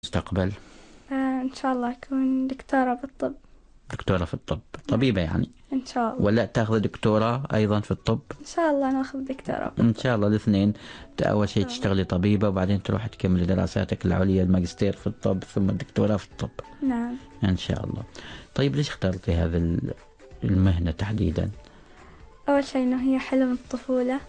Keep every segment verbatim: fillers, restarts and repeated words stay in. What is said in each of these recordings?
المستقبل؟ آه إن شاء الله أكون دكتورة بالطب. دكتورة في الطب، طبيبة يعني؟ إن شاء الله. ولا تاخذ دكتوراه أيضا في الطب؟ إن شاء الله ناخذ دكتوراه بالطب. إن شاء الله الاثنين. أول شيء تشتغلي طبيبة وبعدين تروح تكملي دراساتك العليا، الماجستير في الطب ثم الدكتوراه في الطب. نعم إن شاء الله. طيب ليش اخترتي هذه المهنة تحديدا؟ أول شيء إنه هي حلم الطفولة.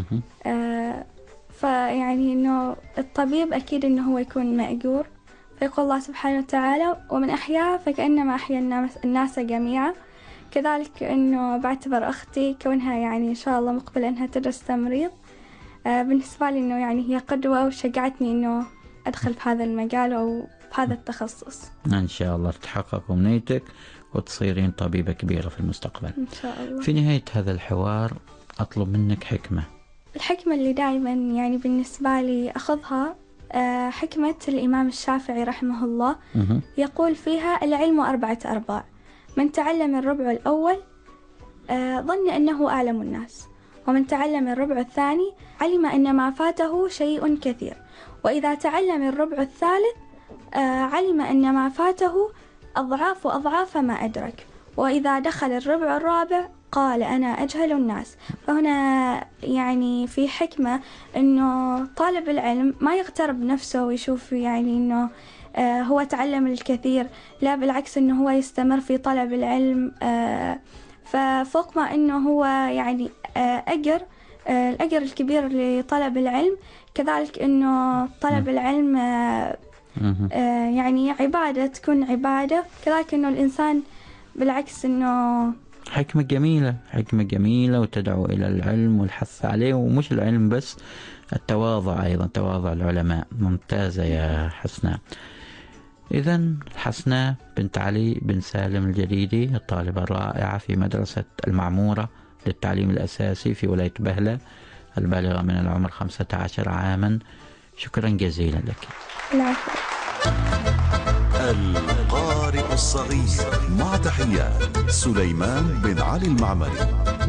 آه فيعني إنه الطبيب أكيد إنه هو يكون مأجور، فيقول الله سبحانه وتعالى ومن أحياها فكأنما أحيا الناس, الناس جميعا. كذلك إنه بعتبر أختي كونها يعني إن شاء الله مقبلة إنها تدرس تمريض، آه بالنسبة لي إنه يعني هي قدوة وشجعتني إنه أدخل في هذا المجال أو في هذا التخصص. إن شاء الله تتحقق أمنيتك وتصيرين طبيبة كبيرة في المستقبل إن شاء الله. في نهاية هذا الحوار أطلب منك حكمة. الحكمة اللي دائما يعني بالنسبة لي أخذها آه حكمة الإمام الشافعي رحمه الله. مه. يقول فيها العلم أربعة أرباع، من تعلم الربع الأول آه ظن أنه أعلم الناس، ومن تعلم الربع الثاني علم أن ما فاته شيء كثير، وإذا تعلم الربع الثالث آه علم أن ما فاته أضعاف أضعاف ما أدرك، وإذا دخل الربع الرابع قال أنا أجهل الناس. فهنا يعني في حكمة أنه طالب العلم ما يغترب نفسه ويشوف يعني أنه آه هو تعلم الكثير، لا بالعكس أنه هو يستمر في طلب العلم. آه ففوق ما أنه هو يعني آه أجر آه الأجر الكبير لطلب العلم، كذلك أنه طلب العلم آه آه يعني عبادة، تكون عبادة، كذلك أنه الإنسان بالعكس أنه حكمة جميلة، حكمة جميلة وتدعو إلى العلم والحث عليه، ومش العلم بس، التواضع أيضا، تواضع العلماء. ممتازة يا حسناء. إذن حسناء بنت علي بن سالم الجديدي، الطالبة الرائعة في مدرسة المعمورة للتعليم الأساسي في ولاية بهلة، البالغة من العمر خمسة عشر عاما. شكرا جزيلا لك. العفو. القارئ الصغير، مع تحيات سليمان بن علي المعمري.